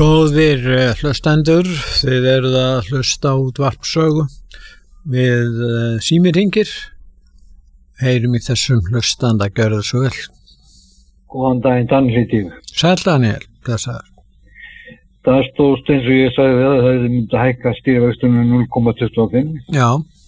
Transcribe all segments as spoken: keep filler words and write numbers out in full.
Góðir uh, hlustendur, þið eruð að hlusta út varpsögu við uh, símihringir. Heyrum í þessum hlustanda, gjörðu svo vel. Góðan daginn, Daniel heiti ég. Sæll Daniel, blessaður. Það stóðst eins og ég sagði að það myndi að hækka stýrivöxtunum núll komma tuttugu og fimm. Já.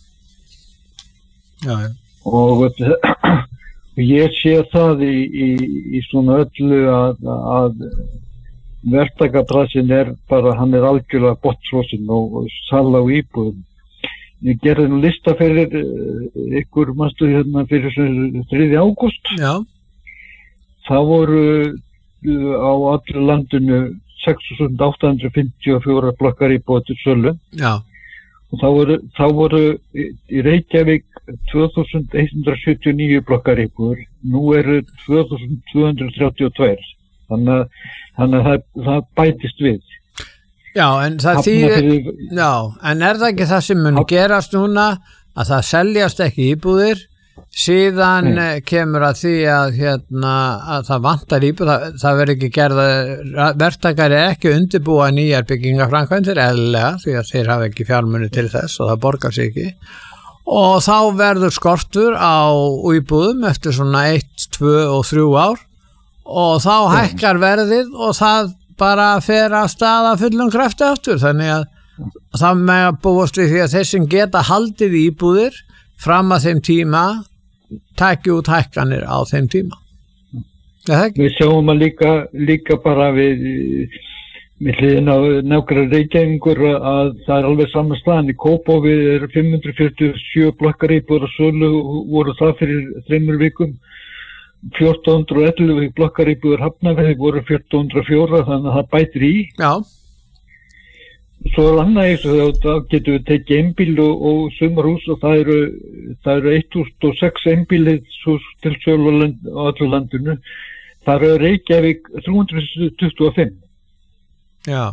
Já, já. Og ég sé það í, í, í svona öllu að, að verktakabrasinn er bara, hann er algjörlega botnfrosinn og, og sala á íbúðum. Ég gerði nú lista fyrir ykkur, manstu hérna fyrir þriðja ágúst. Já. Það voru á allu landinu sex þúsund átta hundruð fimmtíu og fjórar blokkar íbúðar til sölu. Já. Og þá voru, þá voru í Reykjavík tvö þúsund hundrað sjötíu og níu blokkar íbúðar. Nú eru tvö þúsund tvö hundruð þrjátíu og tvö. Þannig að, þannig að það, það bætist við. Já, en það þýðir, já, en er það ekki það sem mun gerast núna að það seljast ekki íbúðir, síðan Nei. kemur að því að, hérna, að það vantar íbúð, það, það verður ekki gerða, verktakar er ekki undirbúa nýjar byggingaframkvæmdir eðlilega því að þeir hafa ekki fjármuni til þess og það borgar sig ekki. Og þá verður skortur á íbúðum eftir svona eitt, tvö og þrjú ár og þá hækkar verðið og það bara fer að staða fullum krafti aftur, þannig að það með að búast við því að þeir sem geta haldið íbúðir fram að þeim tíma taki út hækkanir á þeim tíma. Við sjáum að líka, líka bara við við hliðin á nákvæmlega Reykjavíkur að það er alveg saman staðan. Í Kópavogi er fimm hundruð fjörutíu og sjö blokkar íbúðar og sölu voru það fyrir þremur vikum. fjórtán hundruð og ellefu blokkar íbúðar Hafnarfirði voru fjórtán hundruð og fjögur, þannig að það bætir í. Já. Svo er annað eins og þá getum við tekið einbíl og, og sumarhús og það eru, það eru eitt þúsund og sex einbílshús til sölu á öllu landinu. Það eru Reykjavík þrjú hundruð tuttugu og fimm. Já.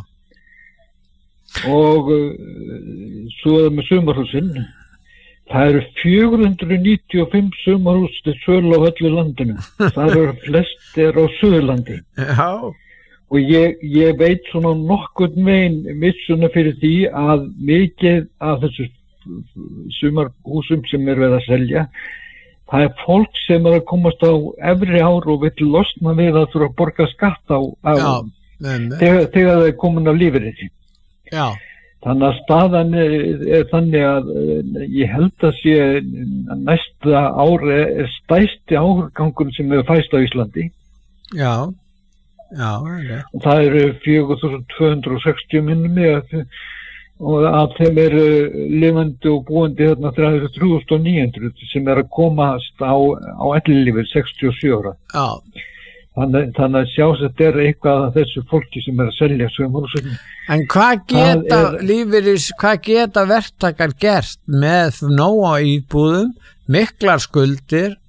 Og uh, svo er það með sumarhúsin. Það eru fjögur hundruð níutíu og fimm sumarhús til sölu á öllu landinu. Það eru flest er á Suðurlandi. Já. Og ég, ég veit svona nokkurn veginn vissuna fyrir því að mikið af þessu sumarhúsum sem er verið að selja, það er fólk sem er að komast á efri ár og vill losna við að þurfa að borga skatt á, á Já, men, þegar, þegar það er komin á lífeyri. Já. Þannig að staðan er, er þannig að ég held að sé að næsta ári er stærsti árgangur sem hefur fæst á Íslandi. Já, já. Okay. Og það eru fjögur þúsund tvö hundruð og sextíu minnum mig og að þeim eru lifandi og búandi þarna þrjú þúsund níu hundruð sem er að komast á, á ellilífeyri sextíu og sjö ára. Já. Þannig, þannig að sjás þetta er eitthvað af þessu fólki sem er að selja sumarhúsin. En hvað geta lífeyris, hvað geta verktakar gert með nóga íbúðum, miklar skuldir